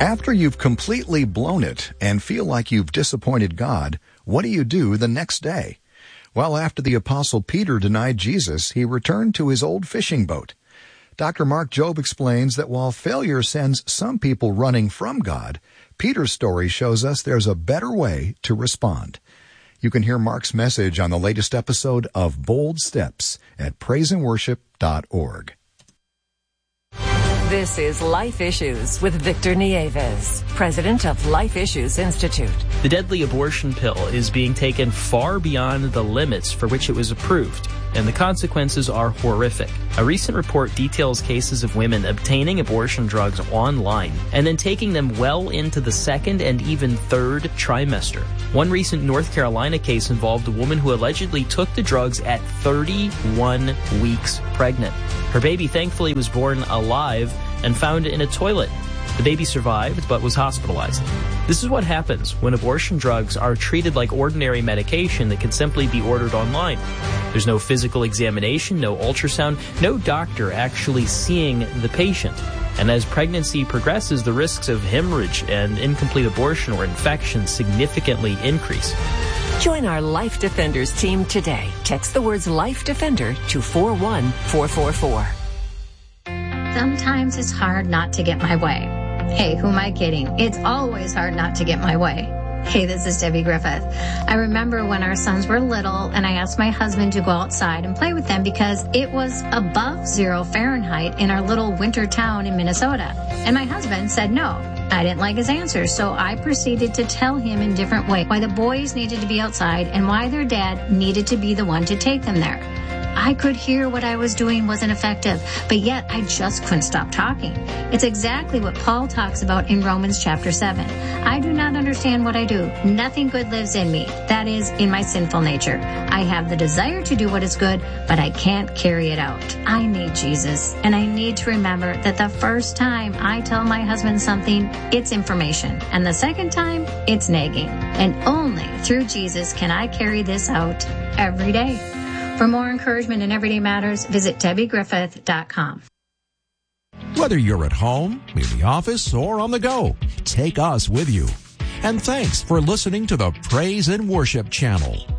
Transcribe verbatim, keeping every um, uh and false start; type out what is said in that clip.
After you've completely blown it and feel like you've disappointed God, what do you do the next day? Well, after the Apostle Peter denied Jesus, he returned to his old fishing boat. Doctor Mark Jobe explains that while failure sends some people running from God, Peter's story shows us there's a better way to respond. You can hear Mark's message on the latest episode of Bold Steps at praise and worship dot org. This is Life Issues with Victor Nieves, president of Life Issues Institute. The deadly abortion pill is being taken far beyond the limits for which it was approved, and the consequences are horrific. A recent report details cases of women obtaining abortion drugs online and then taking them well into the second and even third trimester. One recent North Carolina case involved a woman who allegedly took the drugs at thirty-one weeks pregnant. Her baby thankfully was born alive and found in a toilet. The baby survived but was hospitalized. This is what happens when abortion drugs are treated like ordinary medication that can simply be ordered online. There's no physical examination, no ultrasound, no doctor actually seeing the patient. And as pregnancy progresses, the risks of hemorrhage and incomplete abortion or infection significantly increase. Join our Life Defenders team today. Text the words Life Defender to four one four four four. Sometimes it's hard not to get my way. Hey, who am I kidding? It's always hard not to get my way. Hey, this is Debbie Griffith. I remember when our sons were little and I asked my husband to go outside and play with them because it was above zero Fahrenheit in our little winter town in Minnesota. And my husband said no. I didn't like his answer, so I proceeded to tell him in different ways why the boys needed to be outside and why their dad needed to be the one to take them there. I could hear what I was doing wasn't effective, but yet I just couldn't stop talking. It's exactly what Paul talks about in Romans chapter seven. I do not understand what I do. Nothing good lives in me. That is, in my sinful nature. I have the desire to do what is good, but I can't carry it out. I need Jesus, and I need to remember that the first time I tell my husband something, it's information, and the second time, it's nagging. And only through Jesus can I carry this out every day. For more encouragement in Everyday Matters, visit Debbie Griffith dot com. Whether you're at home, in the office, or on the go, take us with you. And thanks for listening to the Praise and Worship Channel.